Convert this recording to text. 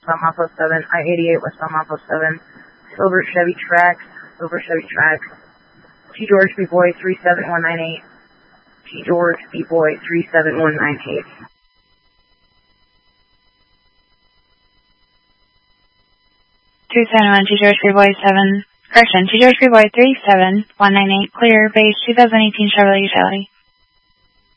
Belmont Post 7, I-88 West Belmont Post 7, Silver Chevy Trax, G. George B. Boy 37198, G. George B. Boy 37198. 271 G. George B. Boy 7, correction, G. George B. Boy 37198, clear, base 2018 Chevrolet Utility.